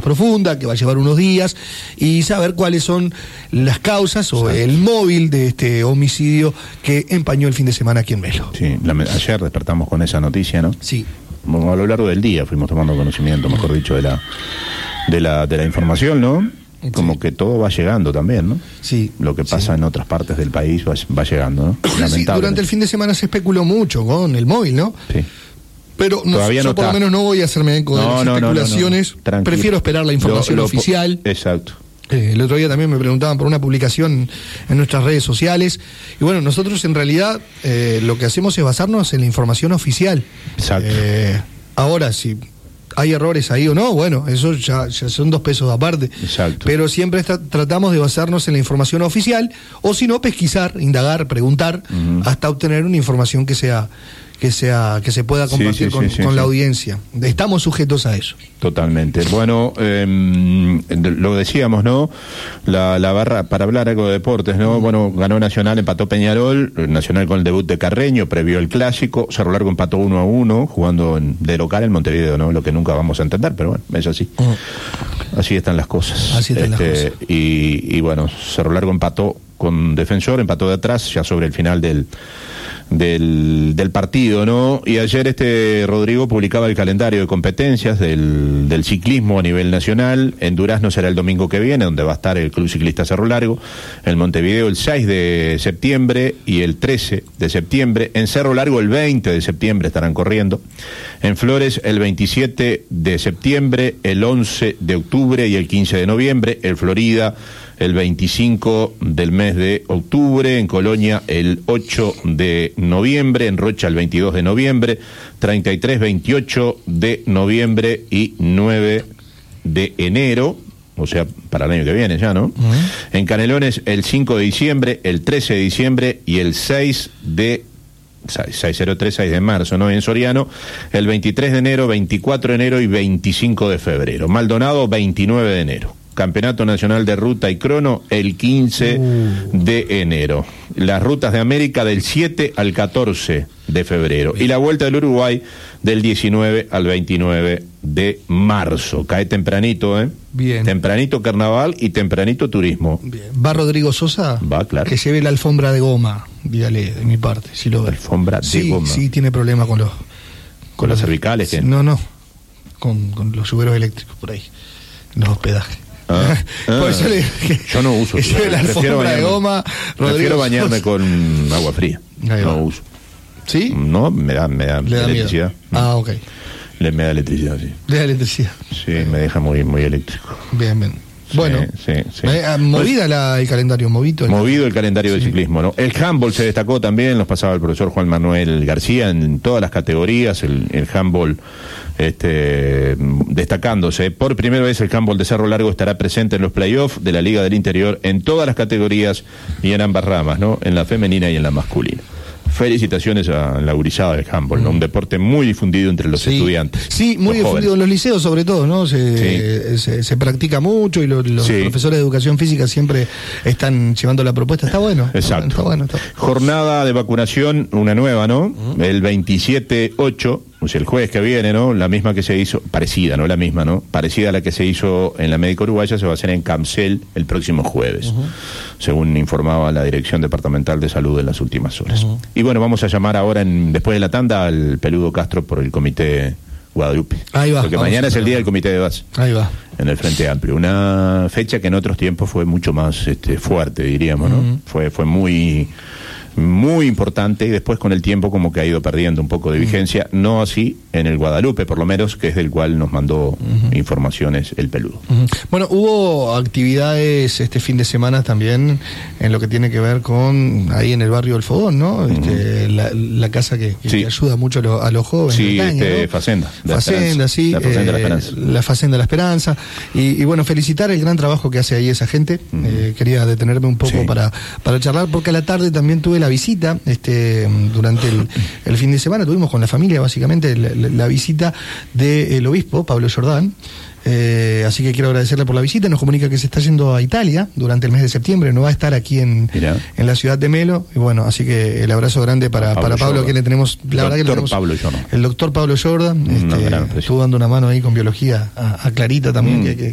más profunda, que va a llevar unos días, y saber cuáles son las causas o el móvil de este homicidio que empañó el fin de semana aquí en Melo. Sí, ayer despertamos con esa noticia, ¿no? Sí. A lo largo del día fuimos tomando conocimiento, mejor dicho, de la información, ¿no? Como que todo va llegando también, ¿no? Sí. Lo que pasa en otras partes del país va llegando, ¿no? Sí, durante el fin de semana se especuló mucho con el móvil, ¿no? Sí. Pero yo por lo menos no voy a hacerme eco de las especulaciones. No. Prefiero esperar la información oficial. Exacto. El otro día también me preguntaban por una publicación en nuestras redes sociales. Y bueno, nosotros en realidad lo que hacemos es basarnos en la información oficial. Exacto. Ahora, si hay errores ahí o no, bueno, eso ya son 2 pesos aparte. Exacto. Pero siempre tratamos de basarnos en la información oficial, o si no, pesquisar, indagar, preguntar, hasta obtener una información que se pueda compartir con la audiencia. Estamos sujetos a eso. Totalmente. Bueno, lo decíamos, ¿no? La barra, para hablar algo de deportes, ¿no? Bueno, ganó Nacional, empató Peñarol, Nacional con el debut de Carreño, previó el clásico, Cerro Largo empató 1-1, jugando de local en Montevideo, ¿no? Lo que nunca vamos a entender, pero bueno, es así. Así están las cosas. Así están las cosas. Y bueno, Cerro Largo empató con Defensor, empató de atrás, ya sobre el final del partido, ¿no? Y ayer Rodrigo publicaba el calendario de competencias del ciclismo a nivel nacional. En Durazno será el domingo que viene, donde va a estar el Club Ciclista Cerro Largo. En Montevideo el 6 de septiembre y el 13 de septiembre. En Cerro Largo el 20 de septiembre estarán corriendo. En Flores el 27 de septiembre, el 11 de octubre y el 15 de noviembre. En Florida el 25 del mes de octubre, en Colonia el 8 de noviembre, en Rocha el 22 de noviembre, 33, 28 de noviembre y 9 de enero, o sea, para el año que viene ya, ¿no? En Canelones el 5 de diciembre, el 13 de diciembre y el 6 de 603, 6 de marzo, ¿no? En Soriano, el 23 de enero, 24 de enero y 25 de febrero. Maldonado, 29 de enero. Campeonato Nacional de Ruta y Crono el 15 de enero. Las rutas de América del 7 al 14 de febrero. Y la Vuelta del Uruguay del 19 al 29 de marzo. Cae tempranito, ¿eh? Bien. Tempranito carnaval y tempranito turismo. Bien. ¿Va Rodrigo Sosa? Va, claro. Que lleve la alfombra de goma, dígale de mi parte, si lo ve. Alfombra de goma. Sí, tiene problema con las cervicales. ¿Qué? No. Con los yuberos eléctricos por ahí, en los hospedajes. Por eso yo no uso. La alfombra de goma. Prefiero bañarme con agua fría. No uso. ¿Sí? No, me da electricidad. Ah, ok. Me da electricidad, sí. Le da electricidad. Sí, me deja muy eléctrico. Bien. Bueno, sí. Movida el calendario, movido el calendario de ciclismo, ¿no? El handball se destacó también, nos pasaba el profesor Juan Manuel García en todas las categorías, el handball destacándose. Por primera vez el handball de Cerro Largo estará presente en los playoffs de la Liga del Interior en todas las categorías y en ambas ramas, ¿no? En la femenina y en la masculina. Felicitaciones a la gurizada del handball, ¿no? Un deporte muy difundido entre los estudiantes. Sí, muy difundido en los liceos sobre todo, ¿no? Se practica mucho y los profesores de educación física siempre están llevando la propuesta. Está bueno. Exacto. Está bueno. Jornada de vacunación, una nueva, ¿no? El 27-8, o sea, el jueves que viene, ¿no? La misma que se hizo, parecida, no la misma, ¿no? Parecida a la que se hizo en la Médica Uruguaya, se va a hacer en Camcel el próximo jueves, según informaba la Dirección Departamental de Salud en las últimas horas. Y bueno, vamos a llamar ahora, después de la tanda, al Peludo Castro por el Comité Guadalupe. Ahí va. Porque mañana es el día del Comité de Base. Ahí va. En el Frente Amplio. Una fecha que en otros tiempos fue mucho más fuerte, diríamos, ¿no? Fue muy importante y después con el tiempo como que ha ido perdiendo un poco de vigencia, no así en el Guadalupe, por lo menos, que es del cual nos mandó informaciones el Peludo. Bueno, hubo actividades este fin de semana también en lo que tiene que ver con ahí en el barrio del Fogón, ¿no? La casa que ayuda mucho a los jóvenes. Sí, Montaña, ¿no? Facenda, sí. La Facenda de la Esperanza. La Facenda de la Esperanza. Y bueno, felicitar el gran trabajo que hace ahí esa gente. Quería detenerme un poco para charlar, porque a la tarde también tuve la visita, durante el fin de semana tuvimos con la familia básicamente la visita del obispo Pablo Jordán. Así que quiero agradecerle por la visita. Nos comunica que se está yendo a Italia durante el mes de septiembre, no va a estar aquí en la ciudad de Melo. Y bueno, así que el abrazo grande para Pablo, que le tenemos, la verdad que le tenemos, el doctor Pablo Jordán, estuvo dando una mano ahí con biología a Clarita también, que